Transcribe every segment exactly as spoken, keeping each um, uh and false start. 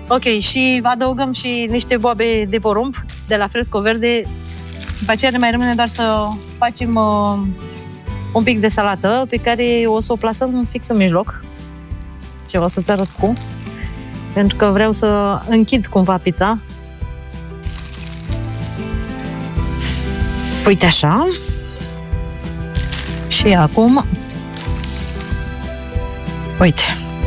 Ok, și adăugăm și niște boabe de porumb de la Fresco Verde. După aceea ne mai rămâne doar să facem uh, un pic de salată pe care o să o plasăm fix în mijloc. Ce o să-ți arăt cum. Pentru că vreau să închid cumva pizza. Uite așa. Și acum uite.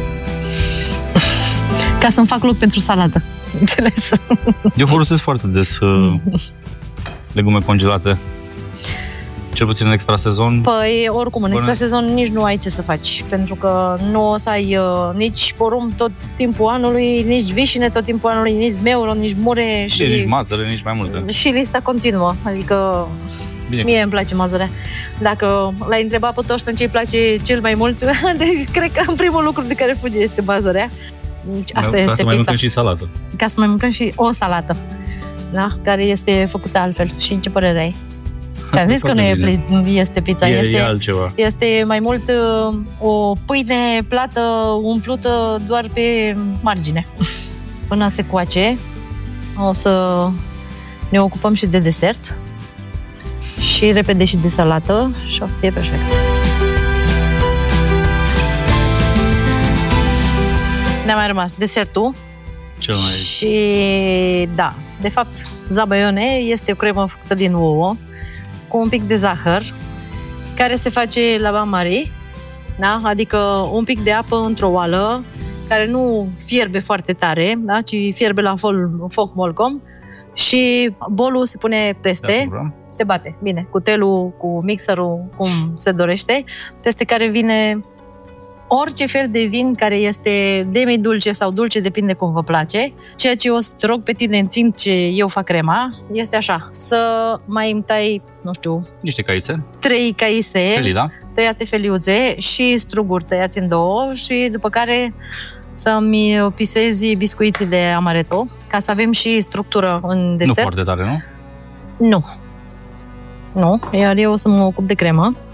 Ca să-mi fac loc pentru salată. Înțeles? Eu folosesc foarte des uh, legume congelate. Cel puțin în extra sezon. Păi, oricum, în extra sezon nici nu ai ce să faci. Pentru că nu o să ai uh, nici porumb tot timpul anului, nici vișine tot timpul anului, nici zmeură, nici mure. Și, și nici mazăre, nici mai multe. Și lista continuă. Adică bine. Mie îmi place mazărea. Dacă l-ai întrebat pe Torsten ce îi place cel mai mult, deci cred că primul lucru de care fuge este mazărea. Deci asta mai, este ca să pizza. mai mâncăm și salată. Ca să mai mâncăm și o salată. Da? Care este făcută altfel. Și ce părere ai? Ți-am zis că nu e, este pizza. E, este, e altceva. Este mai mult uh, o pâine plată umplută doar pe margine. Până se coace, o să ne ocupăm și de desert. Și repede și de salată și o să fie perfect. Ne-a mai rămas desertul. Cel mai... Și da, de fapt, zabaione este o cremă făcută din ouă cu un pic de zahăr, care se face la bain-marie, da? Adică un pic de apă într-o oală, care nu fierbe foarte tare, da? Ci fierbe la foc molcom. Și bolul se pune peste, se bate, bine, cu telul, cu mixerul, cum se dorește, peste care vine orice fel de vin care este demi-dulce sau dulce, depinde cum vă place. Ceea ce o să te rog pe tine în timp ce eu fac crema, este așa, să mai îmi tai, nu știu... Niște caise. Trei caise, felii, da? Tăiate feliuțe și struguri tăiați în două și după care să-mi pisezi biscuiții de amaretto, ca să avem și structură în desert. Nu foarte tare, nu? Nu. Nu, iar eu o să mă ocup de cremă.